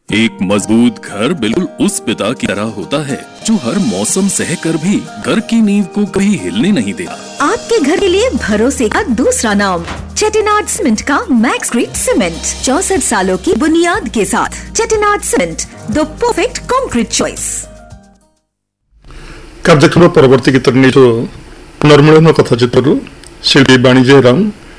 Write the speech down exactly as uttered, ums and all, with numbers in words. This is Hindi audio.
एक मजबूत घर बिल्कुल उस पिता की तरह होता है जो हर मौसम सहकर भी घर की नींव को कभी हिलने नहीं देता। आपके घर के लिए भरोसे का दूसरा नाम चेटिनाड सीमेंट का मैक्सक्रीट सीमेंट, चौसठ सालों की बुनियाद के साथ। Chettinad cement, the perfect concrete choice. कार्यक्रम परवर्ती गीत पुनर्मिलन कथाचित्रु शिल्पी वाणी जयराम